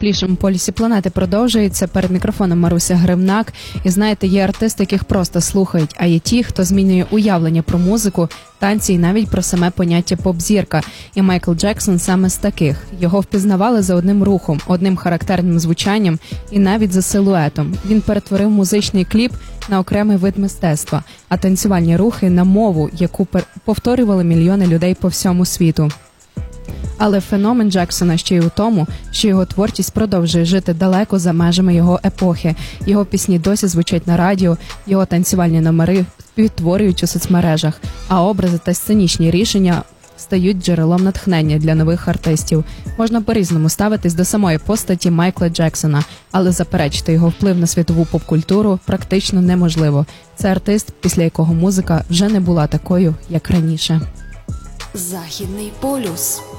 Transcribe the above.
найтеплішому полюсі планети продовжується. Перед мікрофоном Маруся Гривнак. І знаєте, є артисти, яких просто слухають, а є ті, хто змінює уявлення про музику, танці і навіть про саме поняття поп-зірка. І Майкл Джексон саме з таких. Його впізнавали за одним рухом, одним характерним звучанням і навіть за силуетом. Він перетворив музичний кліп на окремий вид мистецтва, а танцювальні рухи на мову, яку повторювали мільйони людей по всьому світу. Але феномен Джексона ще й у тому, що його творчість продовжує жити далеко за межами його епохи. Його пісні досі звучать на радіо, його танцювальні номери відтворюють у соцмережах, а образи та сценічні рішення стають джерелом натхнення для нових артистів. Можна по-різному ставитись до самої постаті Майкла Джексона, але заперечити його вплив на світову поп-культуру практично неможливо. Це артист, після якого музика вже не була такою, як раніше. Західний полюс.